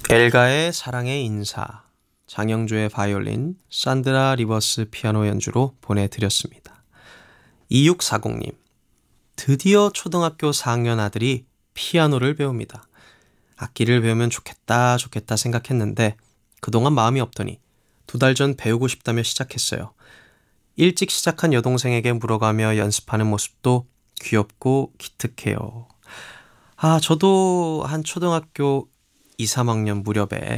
엘가의 사랑의 인사, 장영조의 바이올린, 산드라 리버스 피아노 연주로 보내드렸습니다. 2640님, 드디어 초등학교 4학년 아들이 피아노를 배웁니다. 악기를 배우면 좋겠다 좋겠다 생각했는데 그동안 마음이 없더니 2달 전 배우고 싶다며 시작했어요. 일찍 시작한 여동생에게 물어가며 연습하는 모습도 귀엽고 기특해요. 저도 한 초등학교 2, 3학년 무렵에